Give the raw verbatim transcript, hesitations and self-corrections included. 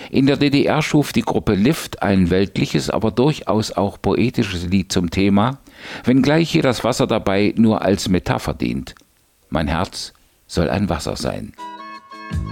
In der D D R schuf die Gruppe Lift ein weltliches, aber durchaus auch poetisches Lied zum Thema, wenngleich hier das Wasser dabei nur als Metapher dient. Mein Herz soll ein Wasser sein.